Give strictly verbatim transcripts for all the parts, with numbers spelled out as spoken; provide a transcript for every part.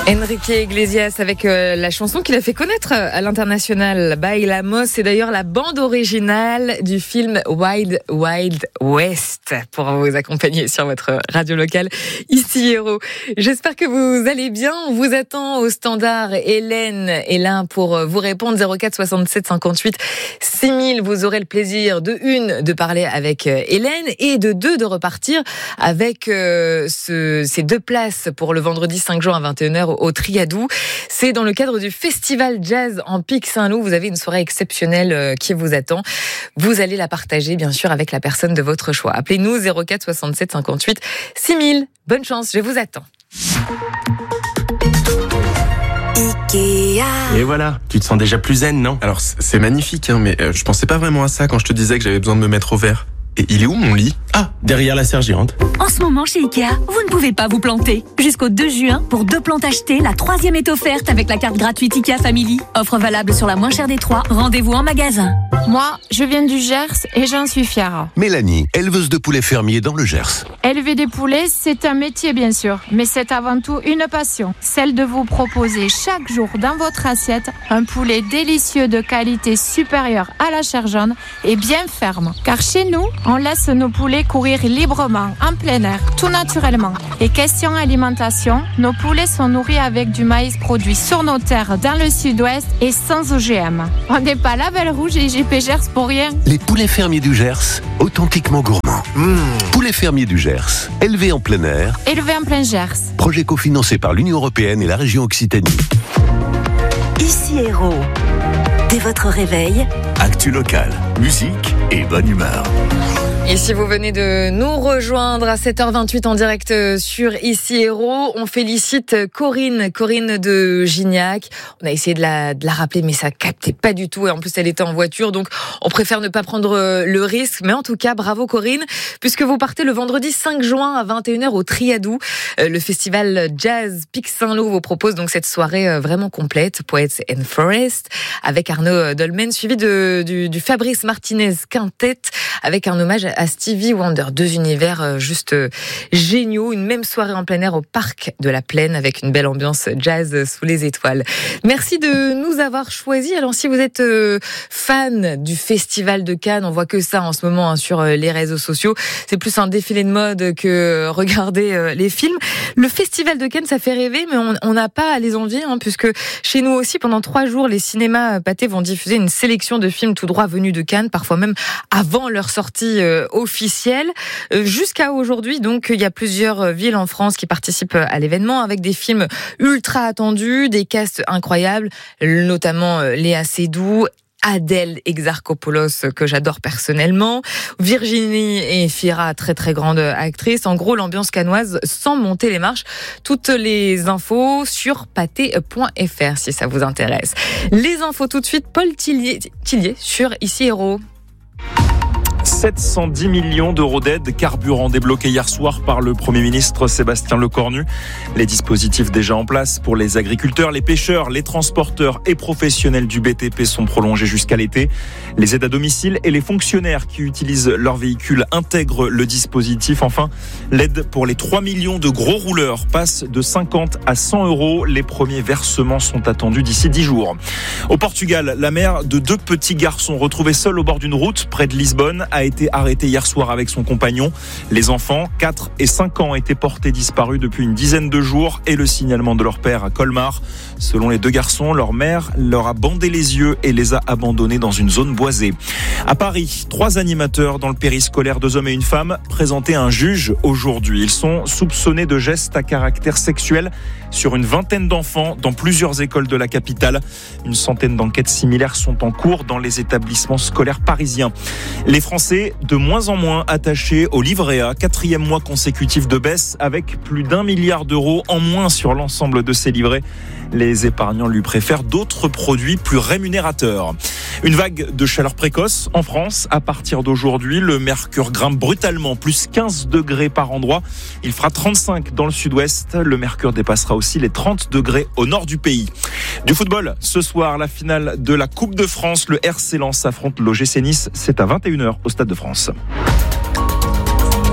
Enrique Iglesias avec euh, la chanson qu'il a fait connaître à l'international, Bailamos, c'est d'ailleurs la bande originale du film Wild Wild West pour vous accompagner sur votre radio locale ici Héros. J'espère que vous allez bien, on vous attend au standard. Hélène est là pour vous répondre, zéro quatre soixante-sept cinquante-huit six mille. Vous aurez le plaisir de une de parler avec Hélène et de deux de repartir avec euh, ce, ces deux places pour le vendredi cinq juin à vingt et une heures au Triadou. C'est dans le cadre du Festival Jazz en Pic Saint-Loup. Vous avez une soirée exceptionnelle qui vous attend. Vous allez la partager, bien sûr, avec la personne de votre choix. Appelez-nous zéro quatre soixante-sept cinquante-huit six mille. Bonne chance, je vous attends. Ikea. Et voilà, tu te sens déjà plus zen, non? Alors c'est magnifique, hein, mais euh, je pensais pas vraiment à ça quand je te disais que j'avais besoin de me mettre au vert. Et il est où mon lit? Ah, derrière la serre géante. En ce moment chez Ikea, vous ne pouvez pas vous planter. Jusqu'au deux juin, pour deux plantes achetées, la troisième est offerte avec la carte gratuite Ikea Family. Offre valable sur la moins chère des trois. Rendez-vous en magasin. Moi, je viens du Gers et j'en suis fière. Mélanie, éleveuse de poulets fermiers dans le Gers. Élever des poulets, c'est un métier bien sûr, mais c'est avant tout une passion. Celle de vous proposer chaque jour dans votre assiette un poulet délicieux de qualité supérieure à la chair jaune et bien ferme. Car chez nous, on laisse nos poulets courir librement, en plein air, tout naturellement. Et question alimentation, nos poulets sont nourris avec du maïs produit sur nos terres dans le sud-ouest et sans O G M. On n'est pas Label Rouge et J P Gers pour rien. Les poulets fermiers du Gers, authentiquement gourmands. Mmh. Poulets fermiers du Gers, élevés en plein air. Élevés en plein Gers. Projet cofinancé par l'Union européenne et la région Occitanie. Ici Héros. Dès votre réveil, Actu local, musique et bonne humeur. Et si vous venez de nous rejoindre à sept heures vingt-huit en direct sur Ici Héros, on félicite Corinne, Corinne de Gignac. On a essayé de la, de la rappeler, mais ça captait pas du tout. Et en plus, elle était en voiture, donc on préfère ne pas prendre le risque. Mais en tout cas, bravo Corinne, puisque vous partez le vendredi cinq juin à vingt et une heures au Triadou. Le festival Jazz Pic Saint-Loup vous propose donc cette soirée vraiment complète, Poets and Forest, avec Arnaud Dolmen, suivi de, du, du Fabrice Martinez Quintet, avec un hommage à Stevie Wonder. Deux univers juste géniaux. Une même soirée en plein air au Parc de la Plaine avec une belle ambiance jazz sous les étoiles. Merci de nous avoir choisis. Alors si vous êtes fan du Festival de Cannes, on voit que ça en ce moment hein, sur les réseaux sociaux. C'est plus un défilé de mode que regarder les films. Le Festival de Cannes, ça fait rêver, mais on n'a pas à les envier, hein, puisque chez nous aussi, pendant trois jours, les cinémas Pathé vont diffuser une sélection de films tout droit venus de Cannes, parfois même avant leur sortie euh, officielle. Euh, jusqu'à aujourd'hui, donc, il y a plusieurs villes en France qui participent à l'événement avec des films ultra attendus, des casts incroyables, notamment euh, Léa Seydoux, Adèle Exarchopoulos, que j'adore personnellement, Virginie Efira, très très grande actrice. En gros, l'ambiance cannoise sans monter les marches. Toutes les infos sur pathé point f r si ça vous intéresse. Les infos tout de suite, Paul Tillier, Tillier sur Ici Héros. sept cent dix millions d'euros d'aide carburant débloqués hier soir par le Premier ministre Sébastien Lecornu. Les dispositifs déjà en place pour les agriculteurs, les pêcheurs, les transporteurs et professionnels du B T P sont prolongés jusqu'à l'été. Les aides à domicile et les fonctionnaires qui utilisent leur véhicule intègrent le dispositif. Enfin, l'aide pour les trois millions de gros rouleurs passe de cinquante à cent euros. Les premiers versements sont attendus d'ici dix jours. Au Portugal, la mère de deux petits garçons retrouvés seuls au bord d'une route près de Lisbonne a été arrêtée hier soir avec son compagnon. Les enfants, quatre et cinq ans, étaient portés disparus depuis une dizaine de jours et le signalement de leur père à Colmar. Selon les deux garçons, leur mère leur a bandé les yeux et les a abandonnés dans une zone boisée. À Paris, trois animateurs dans le périscolaire, deux hommes et une femme, présentés à un juge aujourd'hui. Ils sont soupçonnés de gestes à caractère sexuel sur une vingtaine d'enfants dans plusieurs écoles de la capitale. Une centaine d'enquêtes similaires sont en cours dans les établissements scolaires parisiens. Les Français, de moins en moins attachés au livret A, quatrième mois consécutif de baisse avec plus d'un milliard d'euros en moins sur l'ensemble de ces livrets. Les épargnants lui préfèrent d'autres produits plus rémunérateurs. Une vague de chaleur précoce en France. À partir d'aujourd'hui, le mercure grimpe brutalement, plus quinze degrés par endroit. Il fera trente-cinq dans le sud-ouest. Le mercure dépassera aussi les trente degrés au nord du pays. Du football, ce soir, la finale de la Coupe de France. Le R C Lens affronte l'O G C Nice. C'est à vingt et une heures au Stade de France.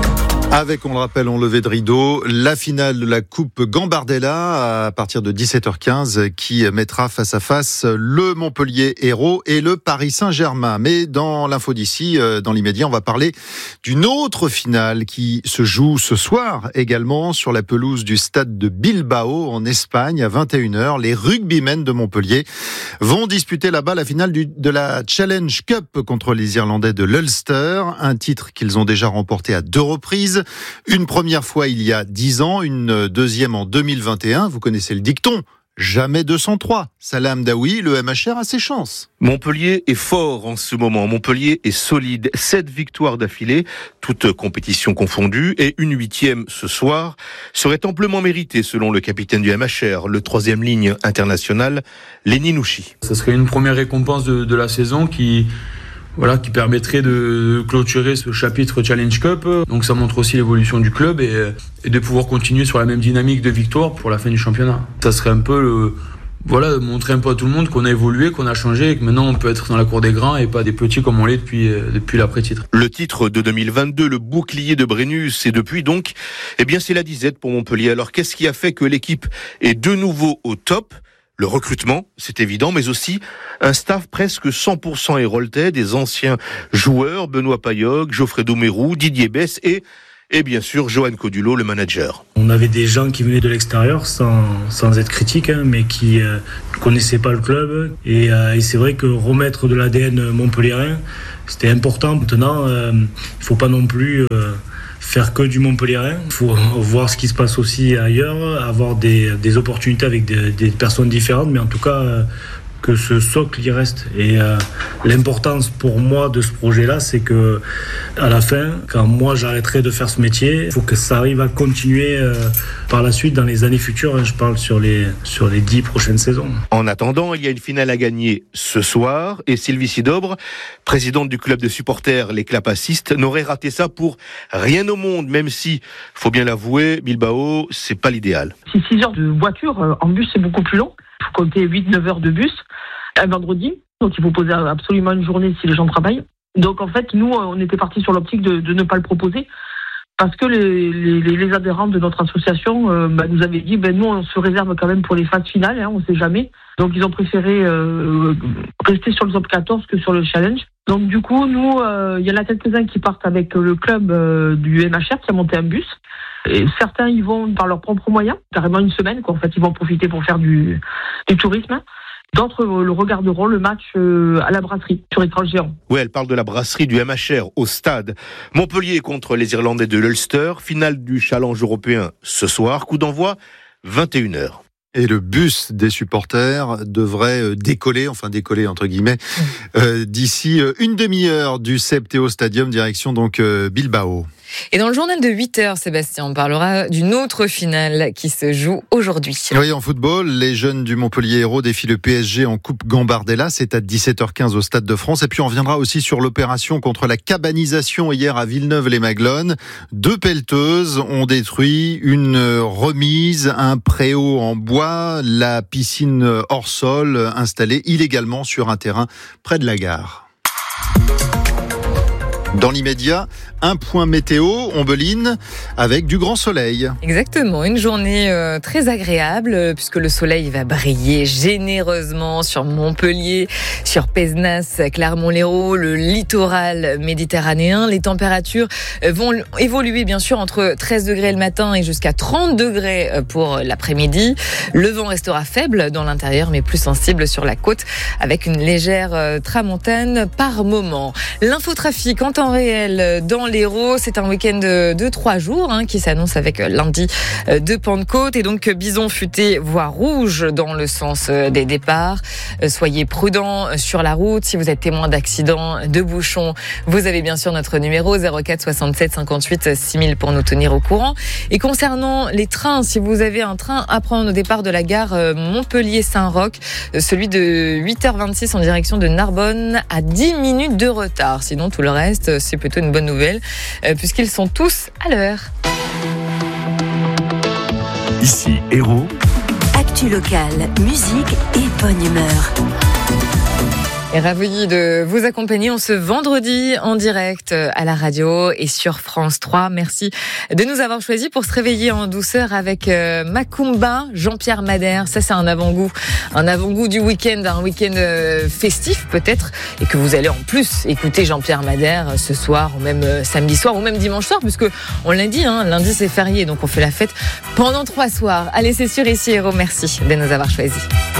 Avec, on le rappelle, en levée de rideau, la finale de la Coupe Gambardella à partir de dix-sept heures quinze qui mettra face à face le Montpellier Hérault et le Paris Saint-Germain. Mais dans l'info d'ici, dans l'immédiat, on va parler d'une autre finale qui se joue ce soir également sur la pelouse du stade de Bilbao en Espagne à vingt et une heures. Les rugbymen de Montpellier vont disputer là-bas la finale du, de la Challenge Cup contre les Irlandais de l'Ulster, un titre qu'ils ont déjà remporté à deux reprises. Une première fois il y a dix ans, une deuxième en deux mille vingt et un. Vous connaissez le dicton, jamais deux cent trois. Salah Hamdaoui, le M H R a ses chances. Montpellier est fort en ce moment. Montpellier est solide. Sept victoires d'affilée, toutes compétitions confondues, et une huitième ce soir serait amplement méritée selon le capitaine du M H R, le troisième ligne international, Lenny Nouchi. Ce serait une première récompense de, de la saison qui... Voilà, qui permettrait de clôturer ce chapitre Challenge Cup. Donc ça montre aussi l'évolution du club et, et de pouvoir continuer sur la même dynamique de victoire pour la fin du championnat. Ça serait un peu le, voilà, montrer un peu à tout le monde qu'on a évolué, qu'on a changé et que maintenant on peut être dans la cour des grands et pas des petits comme on l'est depuis, depuis l'après-titre. Le titre de deux mille vingt-deux, le bouclier de Brennus, et depuis donc, eh bien c'est la disette pour Montpellier. Alors qu'est-ce qui a fait que l'équipe est de nouveau au top ? Le recrutement, c'est évident, mais aussi un staff presque cent pour cent héroltais, des anciens joueurs, Benoît Payoc, Geoffrey Doumerou, Didier Besse et, et bien sûr Johan Codulot, le manager. On avait des gens qui venaient de l'extérieur, sans, sans être critiques, hein, mais qui ne euh, connaissaient pas le club. Et, euh, et c'est vrai que remettre de l'A D N montpelliérain, c'était important. Maintenant, euh, il ne faut pas non plus... Euh, faire que du Montpelliérain. Il faut voir ce qui se passe aussi ailleurs, avoir des, des opportunités avec des, des personnes différentes, mais en tout cas euh, que ce socle y reste. Et euh, l'importance pour moi de ce projet-là, c'est que à la fin, quand moi j'arrêterai de faire ce métier, il faut que ça arrive à continuer euh, par la suite dans les années futures. Hein, je parle sur les sur les dix prochaines saisons. En attendant, il y a une finale à gagner ce soir et Sylvie Sidobre, présidente du club de supporters Les Clapacistes, n'aurait raté ça pour rien au monde, même si, faut bien l'avouer, Bilbao, c'est pas l'idéal. C'est six heures de voiture, en bus c'est beaucoup plus long. Il faut compter huit neuf heures de bus un vendredi, donc il faut poser absolument une journée si les gens travaillent. Donc en fait, nous, on était partis sur l'optique de, de ne pas le proposer parce que les, les, les adhérents de notre association euh, bah, nous avaient dit ben, nous, on se réserve quand même pour les phases finales, hein, on ne sait jamais. Donc ils ont préféré euh, rester sur le top quatorze que sur le challenge. Donc du coup, nous, il euh, y en a quelques-uns qui partent avec le club euh, du M H R qui a monté un bus. Et certains y vont par leurs propres moyens, carrément une semaine, quoi. En fait, ils vont profiter pour faire du, du tourisme. D'autres euh, le regarderont le match euh, à la brasserie, sur écran géant. Oui, elle parle de la brasserie du M H R au stade. Montpellier contre les Irlandais de l'Ulster, finale du challenge européen ce soir, coup d'envoi vingt et une heures. Et le bus des supporters devrait décoller, enfin décoller entre guillemets, euh, d'ici une demi-heure du Septéo Stadium, direction donc euh, Bilbao. Et dans le journal de huit heures, Sébastien, on parlera d'une autre finale qui se joue aujourd'hui. Oui, en football, les jeunes du Montpellier Hérault défient le P S G en Coupe Gambardella. C'est à dix-sept heures quinze au Stade de France. Et puis on reviendra aussi sur l'opération contre la cabanisation hier à Villeneuve-les-Maglones. Deux pelleteuses ont détruit une remise, un préau en bois, la piscine hors sol installée illégalement sur un terrain près de la gare. Dans l'immédiat, un point météo, Ombeline, avec du grand soleil. Exactement, une journée euh, très agréable, euh, puisque le soleil va briller généreusement sur Montpellier, sur Pézenas, Clermont-Lérault, le littoral méditerranéen. Les températures euh, vont évoluer bien sûr entre treize degrés le matin et jusqu'à trente degrés pour l'après-midi. Le vent restera faible dans l'intérieur, mais plus sensible sur la côte, avec une légère euh, tramontane par moment. L'infotrafic en temps réel dans l'Hérault, c'est un week-end de trois jours hein, qui s'annonce avec lundi de Pentecôte et donc bison futé voie rouge dans le sens des départs. Soyez prudents sur la route. Si vous êtes témoin d'accidents, de bouchons, vous avez bien sûr notre numéro zéro quatre soixante-sept cinquante-huit six mille pour nous tenir au courant. Et concernant les trains, si vous avez un train à prendre au départ de la gare Montpellier-Saint-Roch, celui de huit heures vingt-six en direction de Narbonne a dix minutes de retard. Sinon tout le reste, c'est plutôt une bonne nouvelle euh, puisqu'ils sont tous à l'heure. Ici Hérault. Actu locale, musique et bonne humeur. Et ravi de vous accompagner en ce vendredi en direct à la radio et sur France trois. Merci de nous avoir choisis pour se réveiller en douceur avec euh, Macumba, Jean-Pierre Madère. Ça, c'est un avant-goût, un avant-goût du week-end, un week-end euh, festif peut-être, et que vous allez en plus écouter Jean-Pierre Madère euh, ce soir, ou même euh, samedi soir, ou même dimanche soir, puisque on l'a dit, hein, lundi c'est férié, donc on fait la fête pendant trois soirs. Allez, c'est sur Ici Héros. Merci de nous avoir choisis.